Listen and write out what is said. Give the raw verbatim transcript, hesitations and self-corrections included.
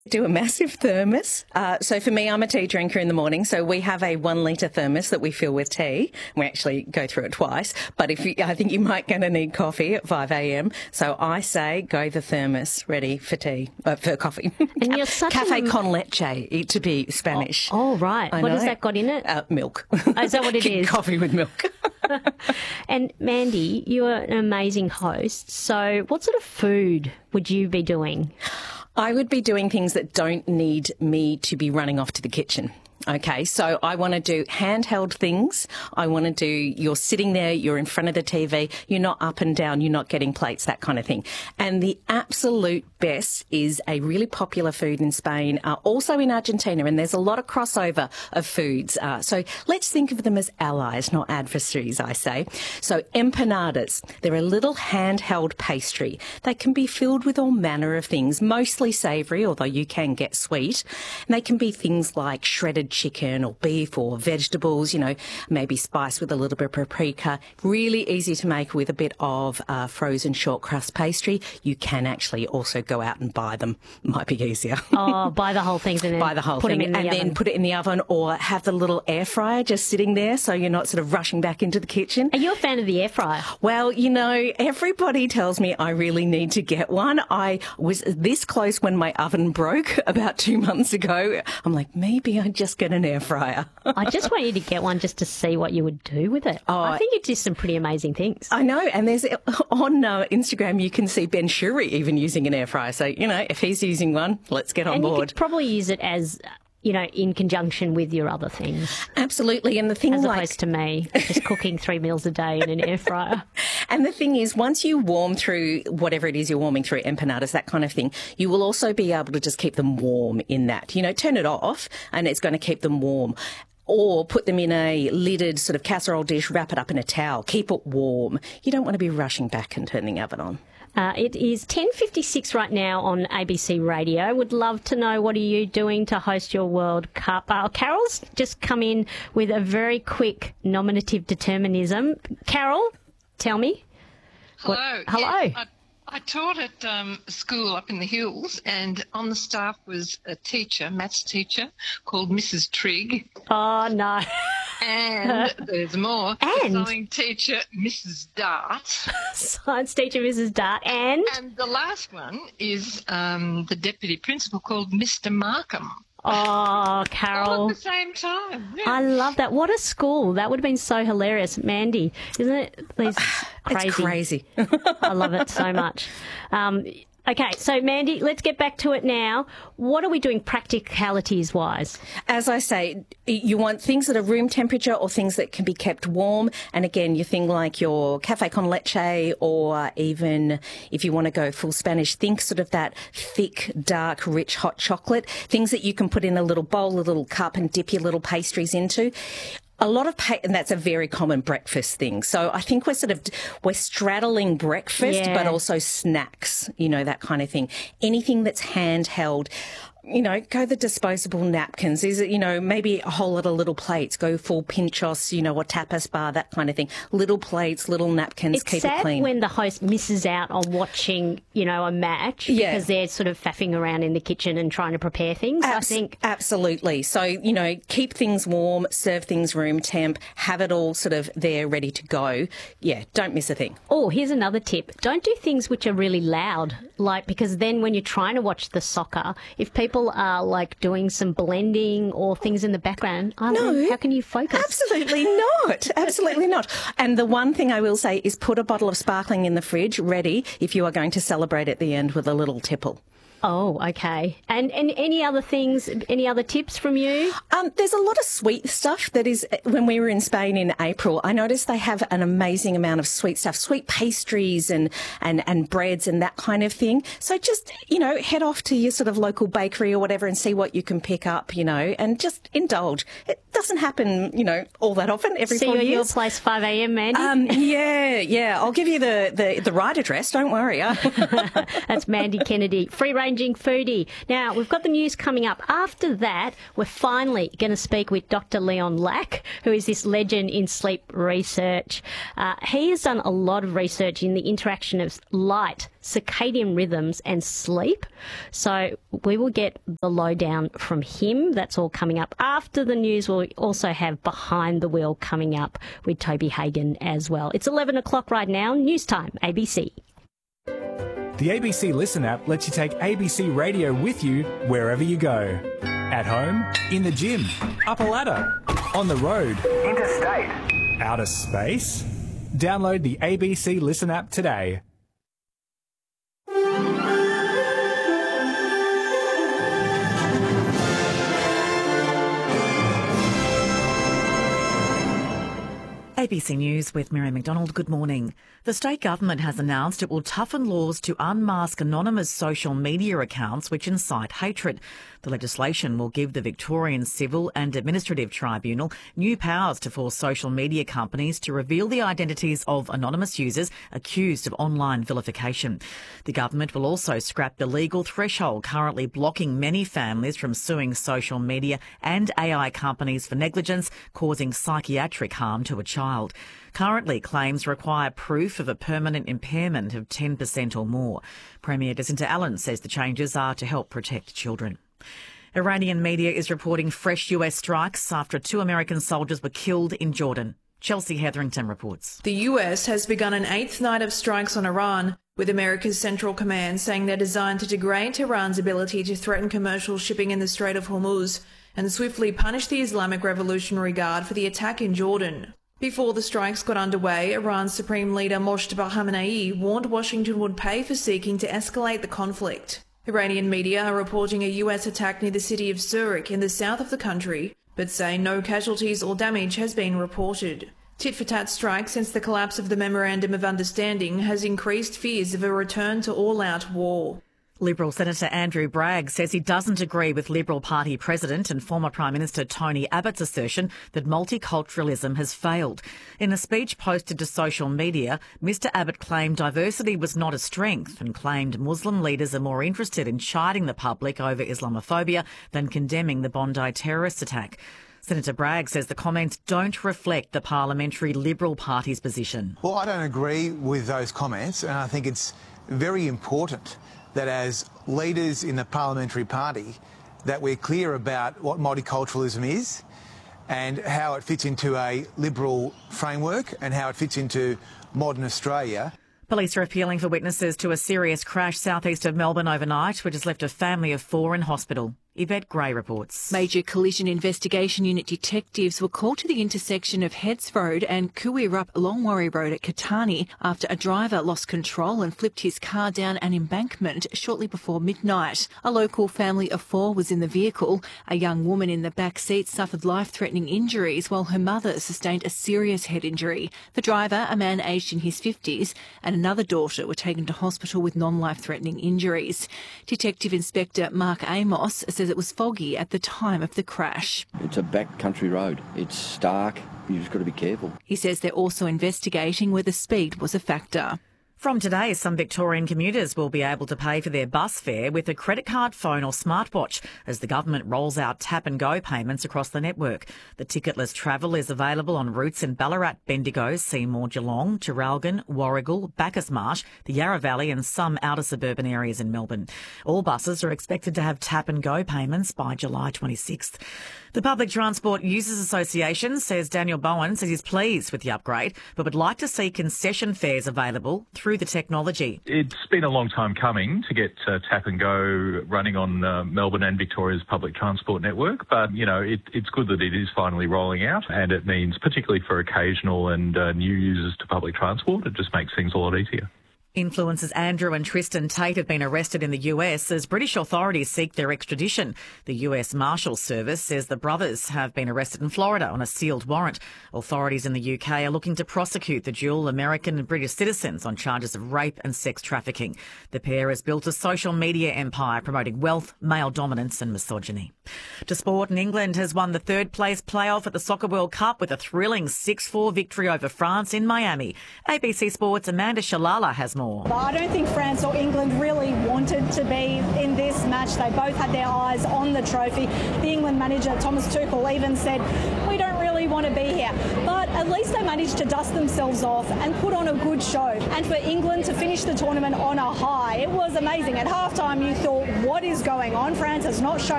Do a massive thermos. Uh, so for me, I'm a tea drinker in the morning. So we have a one litre thermos that we fill with tea. We actually go through it twice. But if you, I think you might going to need coffee at five a.m. So I say go the thermos ready for tea, uh, for coffee. And you're such Cafe a... con leche, to be Spanish. Oh, oh right. I what know. has that got in it? Uh, milk. Oh, is that what it is? Coffee with milk. And Mandy, you're an amazing host. So what sort of food would you be doing? I would be doing things that don't need me to be running off to the kitchen. Okay, so I want to do handheld things. I want to do, you're sitting there, you're in front of the T V, you're not up and down, you're not getting plates, that kind of thing. And the absolute best is a really popular food in Spain, uh, also in Argentina, and there's a lot of crossover of foods. Uh, so let's think of them as allies, not adversaries, I say. So empanadas, they're a little handheld pastry. They can be filled with all manner of things, mostly savoury, although you can get sweet. And they can be things like shredded chicken or beef or vegetables, you know, maybe spiced with a little bit of paprika. Really easy to make with a bit of uh, frozen short crust pastry. You can actually also go out and buy them. Might be easier. Oh, buy the whole thing and then buy the whole put thing them in the and oven. then put it in the oven, or have the little air fryer just sitting there so you're not sort of rushing back into the kitchen. Are you a fan of the air fryer? Well, you know, everybody tells me I really need to get one. I was this close when my oven broke about two months ago. I'm like, maybe I just get an air fryer. I just want you to get one just to see what you would do with it. Oh, I think you do some pretty amazing things. I know, and there's on uh, Instagram you can see Ben Shuri even using an air fryer. So, you know, if he's using one, let's get on and board. You could probably use it as, you know, in conjunction with your other things. Absolutely. And the thing As like... opposed to me, just cooking three meals a day in an air fryer. And the thing is, once you warm through whatever it is you're warming through, empanadas, that kind of thing, you will also be able to just keep them warm in that. You know, turn it off and it's going to keep them warm. Or put them in a lidded sort of casserole dish, wrap it up in a towel, keep it warm. You don't want to be rushing back and turning the oven on. Uh, it is ten fifty-six right now on A B C Radio. Would love to know, what are you doing to host your World Cup? Uh, Carol's just come in with a very quick nominative determinism. Carol, tell me. Hello. What, hello. Yes, I, I taught at um, a school up in the hills, and on the staff was a teacher, maths teacher, called Missus Trigg. Oh, no. And there's more. And? The sewing teacher, Missus Dart. Science teacher, Missus Dart. And? And the last one is um, the deputy principal, called Mister Markham. Oh, All Carol. at the same time. Yeah. I love that. What a school. That would have been so hilarious. Mandy, isn't it? These crazy. It's crazy. I love it so much. Um, okay, so Mandy, let's get back to it now. What are we doing practicalities-wise? As I say, you want things that are room temperature or things that can be kept warm. And again, your thing like your cafe con leche, or even if you want to go full Spanish, think sort of that thick, dark, rich hot chocolate. Things that you can put in a little bowl, a little cup and dip your little pastries into. A lot of, pa- and that's a very common breakfast thing. So I think we're sort of, we're straddling breakfast, Yeah. but also snacks, you know, that kind of thing. Anything that's handheld. You know, go the disposable napkins. Is it, you know, maybe a whole lot of little plates. Go full pinchos, you know, or tapas bar, that kind of thing. Little plates, little napkins, It's keep sad it clean. when the host misses out on watching, you know, a match Yeah. because they're sort of faffing around in the kitchen and trying to prepare things. I Abs- think Absolutely. So, you know, keep things warm, serve things room temp, have it all sort of there ready to go. Yeah, don't miss a thing. Oh, here's another tip. Don't do things which are really loud, like, because then when you're trying to watch the soccer, if people are like doing some blending or things in the background, I No. mean, how can you focus? Absolutely not. Absolutely not. And the one thing I will say is put a bottle of sparkling in the fridge ready if you are going to celebrate at the end with a little tipple. Oh, okay. And and any other things, any other tips from you? Um, there's a lot of sweet stuff that is, when we were in Spain in April, I noticed they have an amazing amount of sweet stuff, sweet pastries and, and, and breads and that kind of thing. So just, you know, head off to your sort of local bakery or whatever and see what you can pick up, you know, and just indulge. It doesn't happen, you know, all that often, every See four you at your years. place five a.m, Mandy. Um, yeah, yeah. I'll give you the, the, the right address. Don't worry. That's Mandy Kennedy. Free range game-changing foodie. Now, we've got the news coming up. After that, we're finally going to speak with Doctor Leon Lack, who is this legend in sleep research. Uh, he has done a lot of research in the interaction of light, circadian rhythms and sleep. So we will get the lowdown from him. That's all coming up after the news. We'll also have Behind the Wheel coming up with Toby Hagan as well. It's eleven o'clock right now. News time, A B C. The A B C Listen app lets you take A B C Radio with you wherever you go. At home, in the gym, up a ladder, on the road, interstate, outer space. Download the A B C Listen app today. A B C News with Mary McDonald. Good morning. The state government has announced it will toughen laws to unmask anonymous social media accounts which incite hatred. The legislation will give the Victorian Civil and Administrative Tribunal new powers to force social media companies to reveal the identities of anonymous users accused of online vilification. The government will also scrap the legal threshold currently blocking many families from suing social media and A I companies for negligence causing psychiatric harm to a child. Currently, claims require proof of a permanent impairment of ten percent or more. Premier Jacinta Allen says the changes are to help protect children. Iranian media is reporting fresh U S strikes after two American soldiers were killed in Jordan. Chelsea Hetherington reports. The U S has begun an eighth night of strikes on Iran, with America's Central Command saying they're designed to degrade Tehran's ability to threaten commercial shipping in the Strait of Hormuz and swiftly punish the Islamic Revolutionary Guard for the attack in Jordan. Before the strikes got underway, Iran's Supreme Leader Moshtaba Khamenei warned Washington would pay for seeking to escalate the conflict. Iranian media are reporting a U S attack near the city of Zurich in the south of the country, but say no casualties or damage has been reported. Tit-for-tat strikes since the collapse of the Memorandum of Understanding has increased fears of a return to all-out war. Liberal Senator Andrew Bragg says he doesn't agree with Liberal Party President and former Prime Minister Tony Abbott's assertion that multiculturalism has failed. In a speech posted to social media, Mr Abbott claimed diversity was not a strength and claimed Muslim leaders are more interested in chiding the public over Islamophobia than condemning the Bondi terrorist attack. Senator Bragg says the comments don't reflect the Parliamentary Liberal Party's position. Well, I don't agree with those comments, and I think it's very important that as leaders in the parliamentary party that we're clear about what multiculturalism is and how it fits into a liberal framework and how it fits into modern Australia. Police are appealing for witnesses to a serious crash southeast of Melbourne overnight, which has left a family of four in hospital. Yvette Gray reports. Major Collision Investigation Unit detectives were called to the intersection of Heads Road and Kuwirup Longwarry Road at Katani after a driver lost control and flipped his car down an embankment shortly before midnight. A local family of four was in the vehicle. A young woman in the back seat suffered life-threatening injuries while her mother sustained a serious head injury. The driver, a man aged in his fifties, and another daughter were taken to hospital with non-life-threatening injuries. Detective Inspector Mark Amos says it was foggy at the time of the crash. It's a back country road. It's dark. You've just got to be careful. He says they're also investigating whether speed was a factor. From today, some Victorian commuters will be able to pay for their bus fare with a credit card, phone or smartwatch as the government rolls out tap-and-go payments across the network. The ticketless travel is available on routes in Ballarat, Bendigo, Seymour, Geelong, Traralgon, Warragul, Bacchus Marsh, the Yarra Valley and some outer suburban areas in Melbourne. All buses are expected to have tap-and-go payments by July twenty-sixth. The Public Transport Users Association says Daniel Bowen says he's pleased with the upgrade, but would like to see concession fares available through the technology. It's been a long time coming to get uh, Tap and Go running on uh, Melbourne and Victoria's public transport network, but, you know, it, it's good that it is finally rolling out, and it means, particularly for occasional and uh, new users to public transport, it just makes things a lot easier. Influencers Andrew and Tristan Tate have been arrested in the U S as British authorities seek their extradition. The U S Marshals Service says the brothers have been arrested in Florida on a sealed warrant. Authorities in the U K are looking to prosecute the dual American and British citizens on charges of rape and sex trafficking. The pair has built a social media empire promoting wealth, male dominance and misogyny. To sport, and England has won the third place playoff at the Soccer World Cup with a thrilling six four victory over France in Miami. A B C Sports' Amanda Shalala has more more. But I don't think France or England really wanted to be in this match. They both had their eyes on the trophy. The England manager, Thomas Tuchel, even said, we don't really want to be here. But at least they managed to dust themselves off and put on a good show. And for England to finish the tournament on a high, it was amazing. At halftime, you thought, what is going on? France has not shown